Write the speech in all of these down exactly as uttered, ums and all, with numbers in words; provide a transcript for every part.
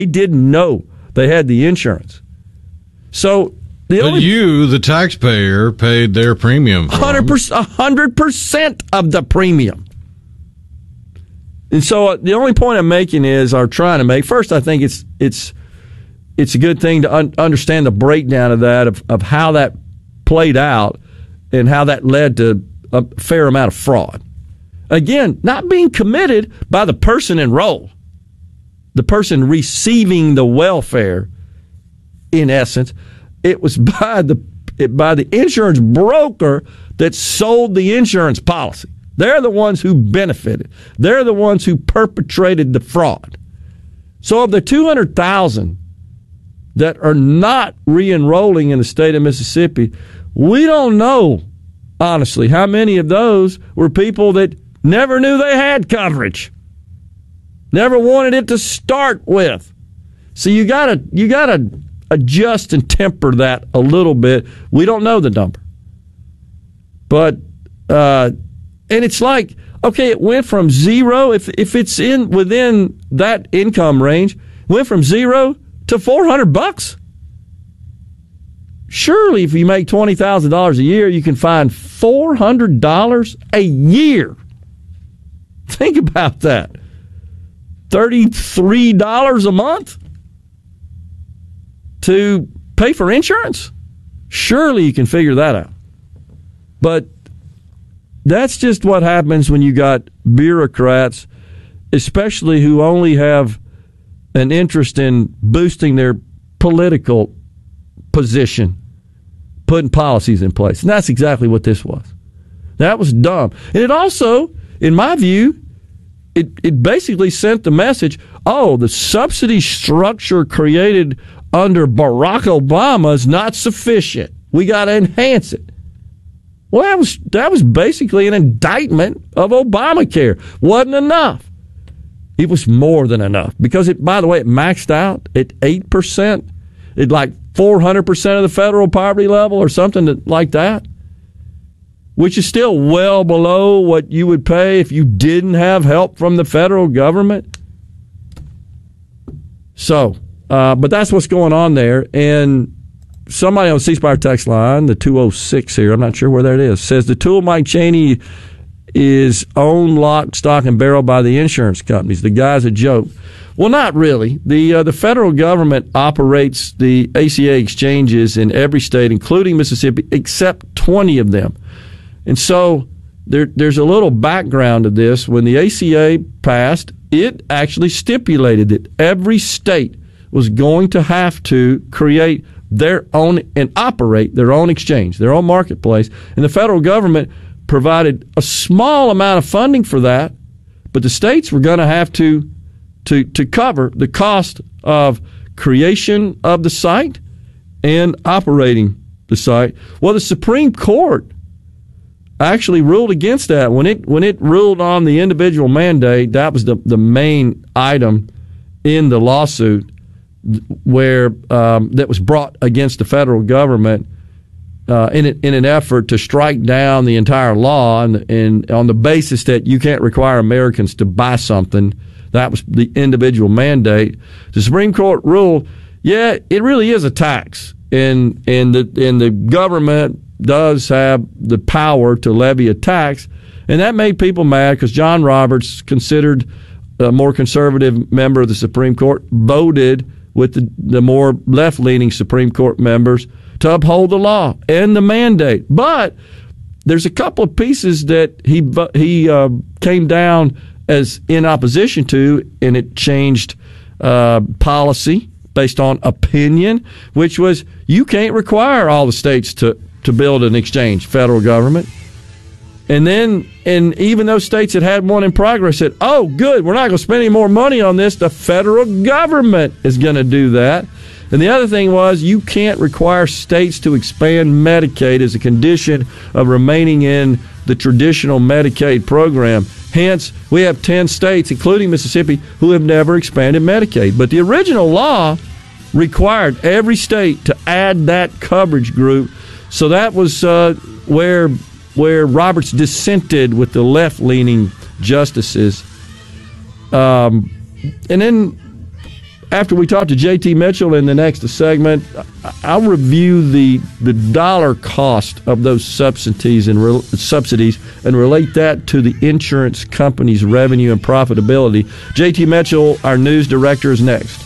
They didn't know they had the insurance. So the but only, you, the taxpayer, paid their premium for one hundred percent, one hundred percent of the premium. And so uh, the only point I'm making is, or trying to make, first I think it's it's it's a good thing to un- understand the breakdown of that, of, of how that played out and how that led to a fair amount of fraud. Again, not being committed by the person enrolled, the person receiving the welfare, in essence. It was by the by the insurance broker that sold the insurance policy. They're the ones who benefited. They're the ones who perpetrated the fraud. So of the two hundred thousand that are not re-enrolling in the state of Mississippi, we don't know, honestly, how many of those were people that never knew they had coverage, never wanted it to start with. So you gotta you gotta adjust and temper that a little bit. We don't know the number, but uh, and it's like, okay, it went from zero. If if it's in within that income range, went from zero to four hundred bucks. Surely, if you make twenty thousand dollars a year, you can find four hundred dollars a year. Think about that. thirty-three dollars a month to pay for insurance? Surely you can figure that out. But that's just what happens when you got bureaucrats, especially who only have an interest in boosting their political position, putting policies in place. And that's exactly what this was. That was dumb. And it also, in my view, it, it basically sent the message, oh, the subsidy structure created under Barack Obama is not sufficient. We got to enhance it. Well, that was that was basically an indictment of Obamacare. Wasn't enough. It was more than enough because it, by the way, it maxed out at eight percent. It like four hundred percent of the federal poverty level or something that, like that, which is still well below what you would pay if you didn't have help from the federal government. So, uh, but that's what's going on there. And somebody on the C Spire text line, the two oh six here, I'm not sure where that is, says the tool Mike Cheney is owned lock, stock, and barrel by the insurance companies. The guy's a joke. Well, not really. The uh, the federal government operates the A C A exchanges in every state, including Mississippi, except twenty of them. And so there, there's a little background to this. When the A C A passed, it actually stipulated that every state was going to have to create their own and operate their own exchange, their own marketplace. And the federal government provided a small amount of funding for that, but the states were going to have to to to cover the cost of creation of the site and operating the site. Well, the Supreme Court actually ruled against that. When it when it ruled on the individual mandate, that was the, the main item in the lawsuit where um, that was brought against the federal government uh, in in an effort to strike down the entire law, and, and on the basis that you can't require Americans to buy something. That was the individual mandate. The Supreme Court ruled, yeah, it really is a tax, and and the and the government does have the power to levy a tax, and that made people mad because John Roberts, considered a more conservative member of the Supreme Court, voted with the, the more left-leaning Supreme Court members to uphold the law and the mandate. But there's a couple of pieces that he he uh, came down as in opposition to, and it changed uh, policy based on opinion, which was you can't require all the states to, to build an exchange, federal government. And then, and even those states that had one in progress said, oh, good, we're not going to spend any more money on this. The federal government is going to do that. And the other thing was you can't require states to expand Medicaid as a condition of remaining in the traditional Medicaid program. Hence, we have ten states, including Mississippi, who have never expanded Medicaid. But the original law required every state to add that coverage group. So that was uh, where where Roberts dissented with the left-leaning justices. Um, and then after we talk to J T Mitchell in the next segment, I'll review the the dollar cost of those subsidies and re, subsidies and relate that to the insurance company's revenue and profitability. J T Mitchell, our news director, is next.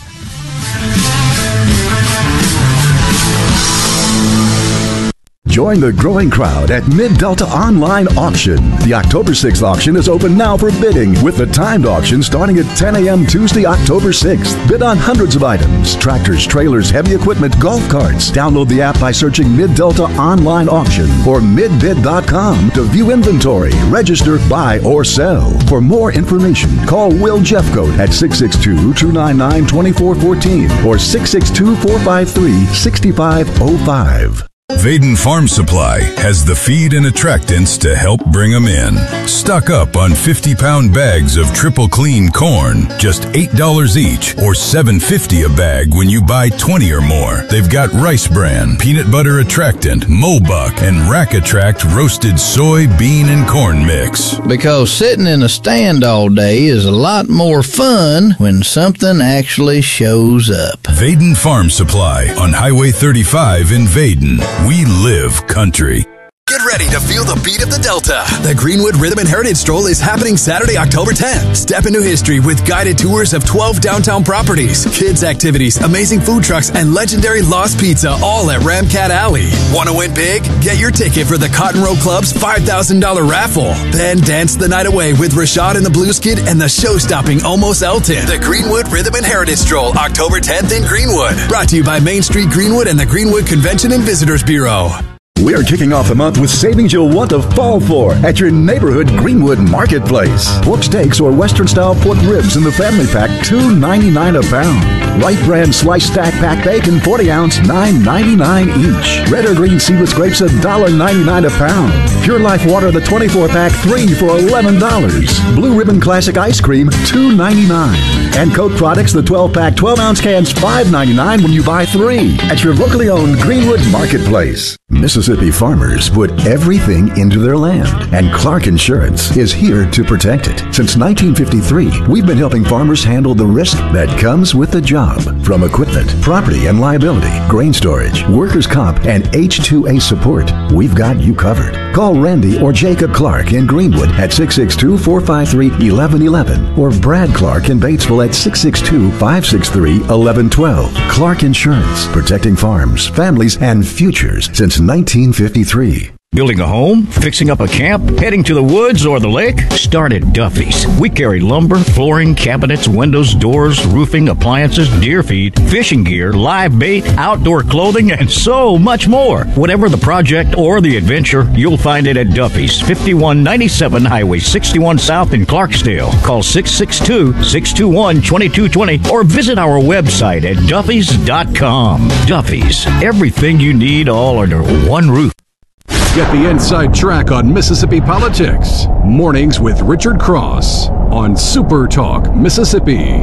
Join the growing crowd at Mid-Delta Online Auction. The October sixth auction is open now for bidding, with the timed auction starting at ten a.m. Tuesday, October sixth. Bid on hundreds of items: tractors, trailers, heavy equipment, golf carts. Download the app by searching Mid-Delta Online Auction or mid bid dot com to view inventory, register, buy, or sell. For more information, call Will Jeffcoat at six six two, two nine nine, two four one four or six six two, four five three, six five zero five. Vaden Farm Supply has the feed and attractants to help bring them in. Stock up on fifty-pound bags of triple clean corn, just eight dollars each, or seven fifty a bag when you buy twenty or more. They've got Rice Bran, Peanut Butter Attractant, Mobuck, and Rack Attract roasted soy, bean, and corn mix. Because sitting in a stand all day is a lot more fun when something actually shows up. Vaden Farm Supply on Highway thirty-five in Vaden. We live country. Get ready to feel the beat of the Delta. The Greenwood Rhythm and Heritage Stroll is happening Saturday, October tenth. Step into history with guided tours of twelve downtown properties, kids activities, amazing food trucks, and legendary Lost Pizza, all at Ramcat Alley. Want to win big? Get your ticket for the Cotton Row Club's five thousand dollars raffle. Then dance the night away with Rashad and the Blues Kid and the show-stopping Almost Elton. The Greenwood Rhythm and Heritage Stroll, October tenth in Greenwood. Brought to you by Main Street Greenwood and the Greenwood Convention and Visitors Bureau. We are kicking off the month with savings you'll want to fall for at your neighborhood Greenwood Marketplace. Pork steaks or Western-style pork ribs in the family pack, two ninety-nine a pound. White brand sliced stack pack bacon, forty ounce, nine ninety-nine each. Red or green seedless grapes, one ninety-nine a pound. Pure Life water, the twenty-four pack, three for eleven dollars. Blue Ribbon Classic ice cream, two ninety-nine. And Coke products, the twelve pack, twelve ounce cans, five ninety-nine when you buy three at your locally owned Greenwood Marketplace. Mississippi farmers put everything into their land, and Clark Insurance is here to protect it. Since nineteen fifty-three, we've been helping farmers handle the risk that comes with the job. From equipment, property and liability, grain storage, workers' comp, and H two A support, we've got you covered. Call Randy or Jacob Clark in Greenwood at six six two, four five three, one one one one or Brad Clark in Batesville at six six two, five six three, one one one two. Clark Insurance, protecting farms, families, and futures since nineteen fifty-three. Building a home? Fixing up a camp? Heading to the woods or the lake? Start at Duffy's. We carry lumber, flooring, cabinets, windows, doors, roofing, appliances, deer feed, fishing gear, live bait, outdoor clothing, and so much more. Whatever the project or the adventure, you'll find it at Duffy's, fifty-one ninety-seven Highway sixty-one South in Clarksdale. Call six six two, six two one, two two two zero or visit our website at duffys dot com. Duffy's, everything you need all under one roof. Get the inside track on Mississippi politics. Mornings with Richard Cross on Super Talk Mississippi.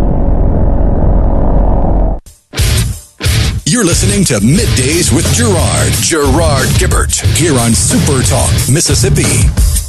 You're listening to Middays with Gerard, Gerard Gibbert, here on Super Talk Mississippi.